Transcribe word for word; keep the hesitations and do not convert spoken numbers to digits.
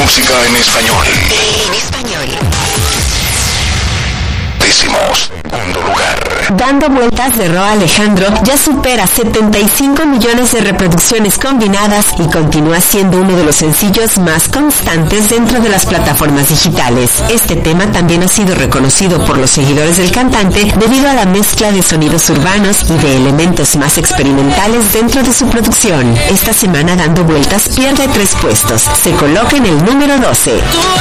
música en español. En español. Décimos segundo lugar. Dando vueltas de Rauw Alejandro ya supera setenta y cinco millones de reproducciones combinadas y continúa siendo uno de los sencillos más constantes dentro de las plataformas digitales. Este tema también ha sido reconocido por los seguidores del cantante debido a la mezcla de sonidos urbanos y de elementos más experimentales dentro de su producción. Esta semana Dando Vueltas pierde tres puestos. Se coloca en el número doce.